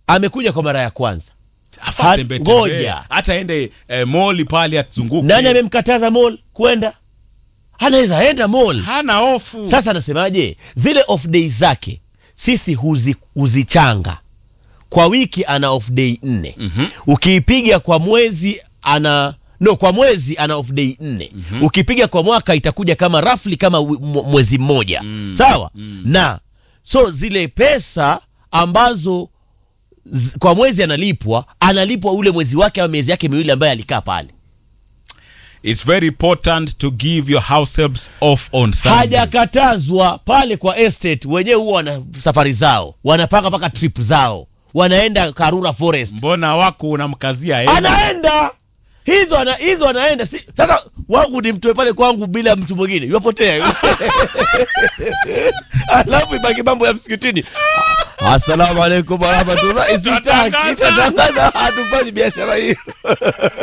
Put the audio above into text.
amekuja kwa mara ya kwanza. Ngoja hata ende mall pale atuzunguke. Nani amemkataza mall kwenda? Anaweza enda mall. Hana ofu. Sasa nasemaje? Zile off day zake sisi huzichanga. Kwa wiki ana off day 4. Ukiipiga kwa mwezi kwa mwezi ana off day 4. Ukipiga kwa mwaka itakuja kama roughly kama mwezi mmoja. Sawa? Na so zile pesa ambazo kwa mwezi analipwa ule mwezi wake au miezi yake miwili ambaye alikaa pale. It's very important to give your house helps off on Sunday. Hajakatazwa pale kwa estate, wenyewe huwa wana safari zao, wanapanga mpaka trip zao, wanaenda Karura Forest. Mbona wako unamkazia yeye? Anaenda hizo anaenda. Sasa wangu ni mtoe pale kwangu bila mtu mwingine yupotea. Alafu ibaki mambo ya msikitini. Assalamu alaikum warahmatullahi. Isitaki, itatangaza hatufanyi biashara hiyo.